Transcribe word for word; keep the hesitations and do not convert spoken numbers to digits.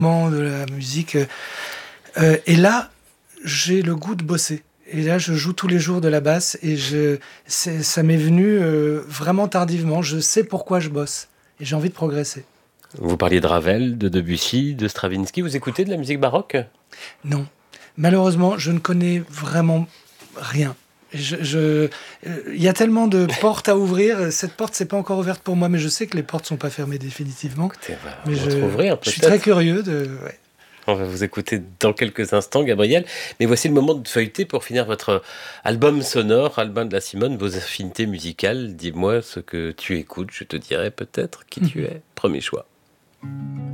de la musique. Euh, et là, j'ai le goût de bosser. Et là, je joue tous les jours de la basse et je, c'est, ça m'est venu euh, vraiment tardivement. Je sais pourquoi je bosse et j'ai envie de progresser. Vous parliez de Ravel, de Debussy, de Stravinsky. Vous écoutez de la musique baroque ? Non. Malheureusement, je ne connais vraiment rien. Je, je, euh, y a tellement de portes à ouvrir. Cette porte, c'est pas encore ouverte pour moi, mais je sais que les portes sont pas fermées définitivement. Écoutez, on va, Mais on va je, ouvrir, je suis très curieux de. Ouais. On va vous écouter dans quelques instants, Gabriel. Mais voici le moment de feuilleter pour finir votre album sonore, Albin de la Simone, vos affinités musicales. Dis-moi ce que tu écoutes, je te dirai peut-être qui tu es. Premier choix.